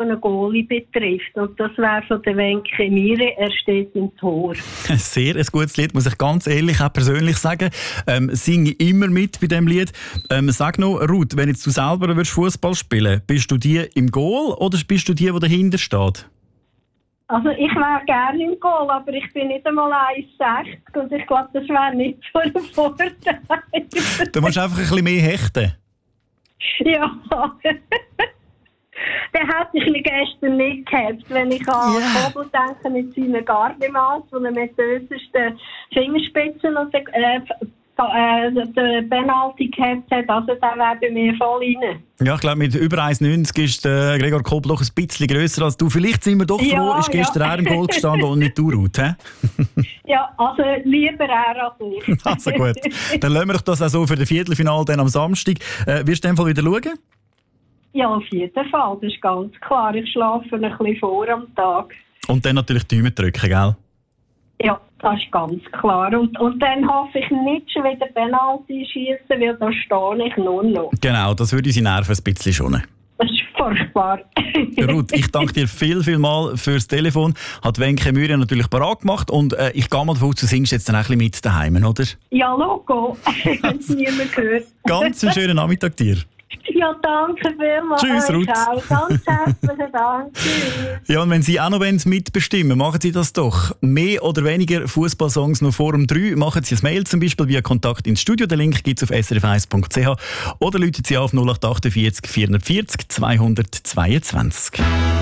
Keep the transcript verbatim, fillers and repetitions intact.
einen Goalie betrifft. Und das wäre von der Wenke Mire, er steht im Tor. Sehr ein gutes Lied, muss ich ganz ehrlich auch persönlich sagen. Ähm, singe immer mit bei diesem Lied. Ähm, sag noch, Ruth, wenn jetzt du selber Fußball spielen willst, bist du die im Goal oder bist du die, die dahinter steht? Also ich wäre gerne im Goal, aber ich bin nicht einmal eins Komma sechzig und ich glaube, das wäre nicht so ein Vorteil. Du musst einfach ein bisschen mehr hechten. Ja. Den hätte ich gestern nicht gehabt, wenn ich an yeah. Kobel denke mit seinen Gardemaß, wo er mit den äußersten Fingerspitzen und den, äh, äh, den Penalty gehabt hat. Also der wäre bei mir voll rein. Ja, ich glaube, mit über eins Komma neunzig ist äh, Gregor Kobel doch ein bisschen grösser als du. Vielleicht sind wir doch froh, ja, ist gestern ja. er im Goal gestanden und nicht du, Ruth. He? Ja, also lieber er als ich. Also gut, dann lassen wir doch das auch so für das Viertelfinale dann am Samstag. Äh, wirst du in dem Fall wieder schauen? Ja, auf jeden Fall, das ist ganz klar. Ich schlafe ein bisschen vor am Tag. Und dann natürlich die Daumen drücken, gell? Ja, das ist ganz klar. Und, und dann hoffe ich nicht schon wieder Penalty schießen, weil da stehe ich nur noch. Genau, das würde unsere Nerven ein bisschen schonen. Das ist furchtbar. Ruth, ich danke dir viel, viel mal fürs Telefon. Hat Wenke Mühre natürlich parat gemacht und äh, ich gehe mal davon aus, du singst jetzt dann ein bisschen mit daheim, oder? Ja, Logo. Wenn es niemand gehört. Ganz einen schönen Nachmittag dir. Ja, danke vielmals. Tschüss, Ruth. Auch. Ganz herzlichen Dank. Tschüss. Ja, und wenn Sie auch noch mitbestimmen wollen, machen Sie das doch. Mehr oder weniger Fußballsongs noch vor dem drei. Machen Sie ein Mail zum Beispiel via Kontakt ins Studio. Den Link gibt es auf s r f eins punkt c h oder rufen Sie auf null acht vier acht vierundvierzig zweihundertzweiundzwanzig.